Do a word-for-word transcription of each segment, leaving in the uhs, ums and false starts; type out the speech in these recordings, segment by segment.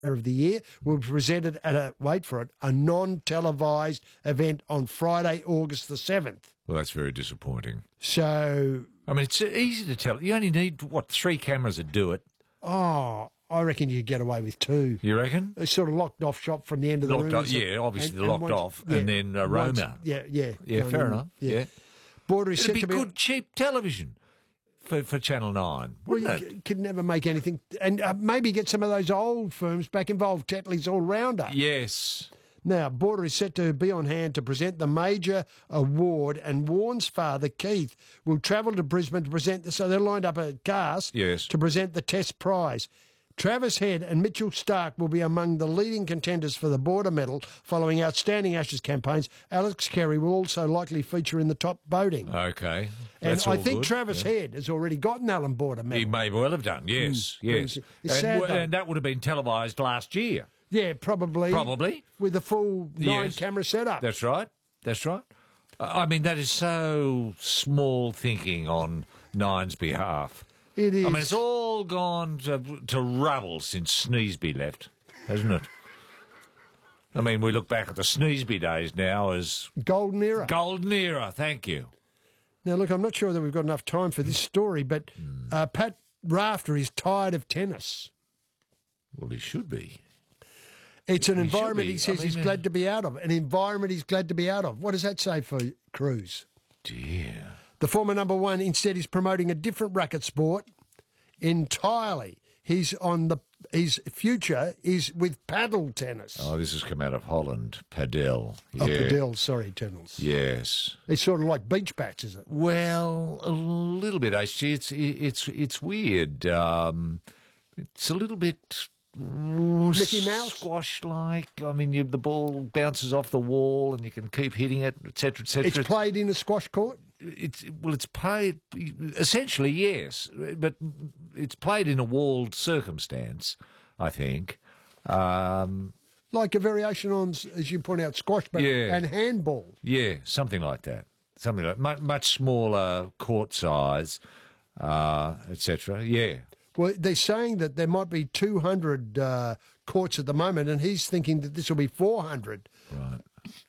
of the year will be presented at a, wait for it, a non-televised event on Friday, August the seventh. Well, that's very disappointing. So... I mean, it's easy to tell. You only need, what, three cameras to do it? Oh, I reckon you get away with two. You reckon? They sort of locked off shop from the end of the Locked room. off, yeah, obviously and, they're locked and once, off, yeah, and then uh, Roma. once, yeah, yeah. Yeah, fair um, enough, yeah. Border is It'd set be to be... good, cheap television for, for Channel nine, Well, wouldn't you it? c- could never make anything... And uh, maybe get some of those old firms back involved, Tetley's All-Rounder. Yes. Now, Border is set to be on hand to present the major award, and Warren's father, Keith, will travel to Brisbane to present the... So they're lined up at Cast Yes. to present the Test Prize. Travis Head and Mitchell Stark will be among the leading contenders for the Border Medal following outstanding Ashes campaigns. Alex Carey will also likely feature in the top voting. Okay. and That's I all think good. Travis Yeah. Head has already got an Allen Border He Medal. may well have done, yes, yes. It's And, sad, w- though. and that would have been televised last year. Yeah, probably. Probably. With a full nine Yes. camera setup. That's right. That's right. Uh, I mean, that is so small thinking on Nine's behalf. It is. I mean, it's all gone to, to rubble since Sneesby left, hasn't it? I mean, we look back at the Sneesby days now as golden era. golden era. Thank you. Now, look, I'm not sure that we've got enough time for this story, but uh, Pat Rafter is tired of tennis. Well, he should be. It's an He should environment be. he says I he's mean, glad to be out of. An environment he's glad to be out of. What does that say for Cruz? Dear. The former number one instead is promoting a different racket sport entirely. He's on the his future is with paddle tennis. Oh, this has come out of Holland. Padel. Oh, Yeah. padel, sorry, tennis. Yes. It's sort of like beach bats, is it? Well, a little bit. Actually, it's it's it's weird. Um, it's a little bit Mickey Mouse? squash-like. I mean, you, the ball bounces off the wall, and you can keep hitting it, et cetera, et cetera. It's played in a squash court. It's well, it's played essentially, yes, but it's played in a walled circumstance, I think. Um, Like a variation on, as you point out, squash but Yeah. and handball. yeah, something like that. Something like much, much smaller court size, uh, et cetera. Yeah. Well, they're saying that there might be two hundred uh, courts at the moment, and he's thinking that this will be four hundred. Right.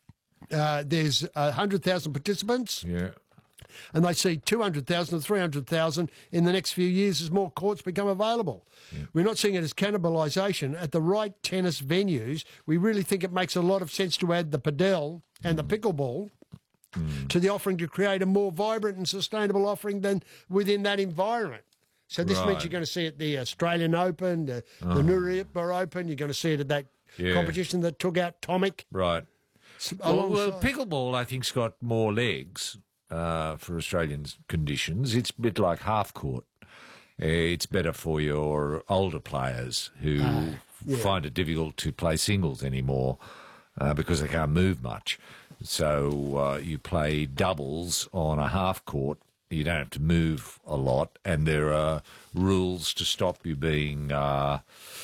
Uh, there's one hundred thousand participants, Yeah. and they see two hundred thousand or three hundred thousand in the next few years as more courts become available. We're not seeing it as cannibalisation. At the right tennis venues, we really think it makes a lot of sense to add the padel and the pickleball to the offering to create a more vibrant and sustainable offering than within that environment. So this means Right. you're going to see it at the Australian Open, the, the Nuremberg Open. You're going to see it at that Yeah. competition that took out Tomic. Right. Well, well, alongside- pickleball, I think's got more legs uh, for Australian conditions. It's a bit like half court. Uh, It's better for your older players who find it difficult to play singles anymore uh, because they can't move much. So uh, you play doubles on a half court. You don't have to move a lot, and there are rules to stop you being uh,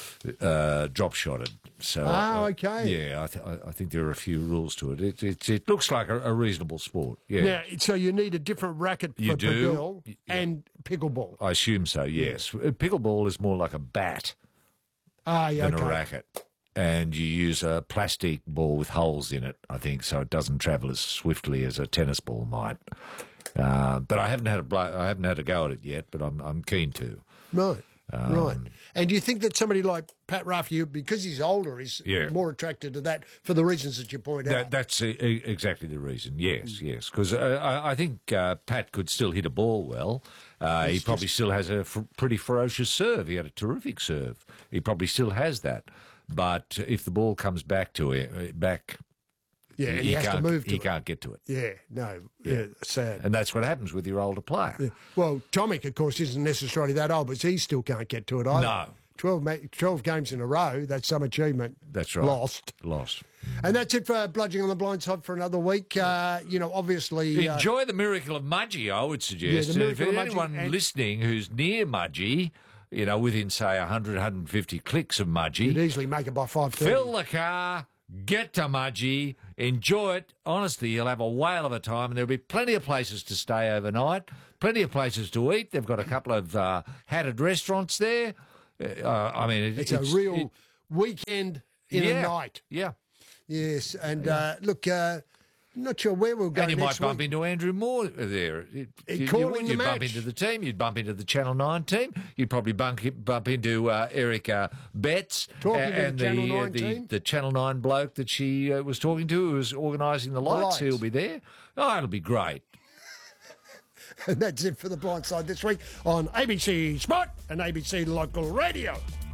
uh, drop shotted. So, Ah, uh, okay. yeah, I, th- I I think there are a few rules to it. It it, it looks like a, a reasonable sport. Yeah, Now, so you need a different racket for You do? padel Yeah. and pickleball. I assume so. Yes, Uh, pickleball is more like a bat Ah, yeah, than okay. a racket, and you use a plastic ball with holes in it. I think so it doesn't travel as swiftly as a tennis ball might. Uh, but I haven't had a blo- I haven't had a go at it yet, but I'm I'm keen to. Right, Um, right. And do you think that somebody like Pat Rafter, because he's older, is Yeah. more attracted to that for the reasons that you point That, out? that's e- e- exactly the reason. Yes, yes, because uh, I, I think uh, Pat could still hit a ball well. Uh, he It's probably just- still has a f- pretty ferocious serve. He had a terrific serve. He probably still has that. But if the ball comes back to him, back, yeah, and he, he has to can't, move to he it. can't get to it. Yeah, no, yeah, sad. And that's what happens with your older player. Yeah. Well, Tomic, of course, isn't necessarily that old, but he still can't get to it either. No. twelve, ma- twelve games in a row, that's some achievement. That's right. Lost. Lost. And that's it for Bludging on the Blind Side for another week. Uh, you know, obviously... Uh, Enjoy the miracle of Mudgee, I would suggest. Yeah, the And if miracle of Mudgee anyone and- listening who's near Mudgee, you know, within, say, one hundred, one hundred fifty clicks of Mudgee, you'd easily make it by five thirty. fill the car, get to Mudgee, enjoy it. Honestly, you'll have a whale of a time, and there'll be plenty of places to stay overnight, plenty of places to eat. They've got a couple of uh, hatted restaurants there. Uh, I mean, it, It's, a real weekend in yeah. a night. Yeah. Yes, and uh, look, uh, not sure where we'll go And you next might bump week. into Andrew Moore there. You, you, calling you'd the bump match. into the team. You'd bump into the Channel nine team. You'd probably bump, bump into uh, Eric uh, Betts Talking uh, to the and Channel the, uh, nine the, team. the Channel nine bloke that she uh, was talking to who was organising the lights. lights. He'll be there. Oh, it'll be great. And that's it for The Blind Side this week on A B C Sport and A B C Local Radio.